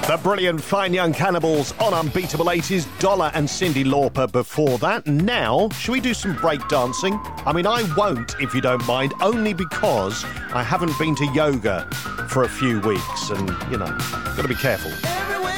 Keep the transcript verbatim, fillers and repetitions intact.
The brilliant Fine Young Cannibals on Unbeatable eighties, Dollar and Cyndi Lauper before that. Now, should we do some break dancing? I mean, I won't, if you don't mind, only because I haven't been to yoga for a few weeks and, you know, got to be careful.